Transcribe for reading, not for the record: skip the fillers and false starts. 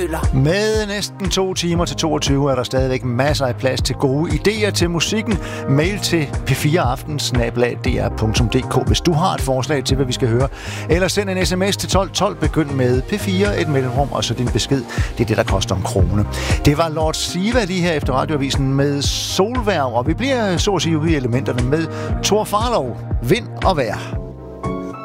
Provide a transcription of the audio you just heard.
Møller. Med næsten 2 timer til 22 er der stadigvæk masser af plads til gode idéer til musikken. Mail til p4aften@dr.dk, hvis du har et forslag til, hvad vi skal høre. Eller send en sms til 1212. Begynd med P4, et mellemrum, og så din besked. Det er det, der koster 1 krone. Det var Lord Siva lige her efter radioavisen med Solværv, og vi bliver så at sige ude i elementerne med Thor Farlov, Vind og Vejr.